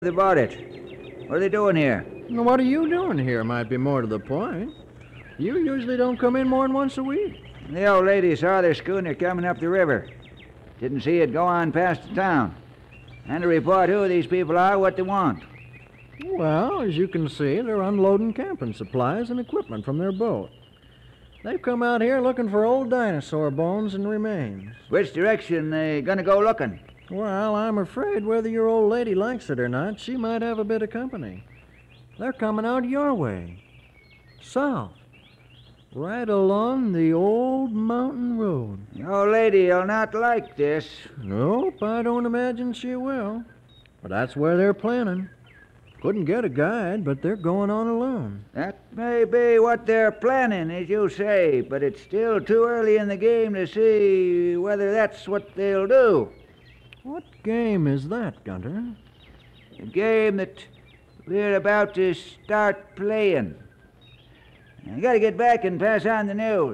About it. What are they doing here? What are you doing here might be more to the point. You usually don't come in more than once a week. The old lady saw their schooner coming up the river. Didn't see it go on past the town. And to report who these people are, what they want. Well, as you can see, they're unloading camping supplies and equipment from their boat. They've come out here looking for old dinosaur bones and remains. Which direction they gonna go looking? Well, I'm afraid whether your old lady likes it or not, she might have a bit of company. They're coming out your way. South. Right along the old mountain road. The old lady'll not like this. Nope, I don't imagine she will. But that's where they're planning. Couldn't get a guide, but they're going on alone. That may be what they're planning, as you say, but it's still too early in the game to see whether that's what they'll do. What game is that, Gunter? A game that we're about to start playing. I gotta get back and pass on the news.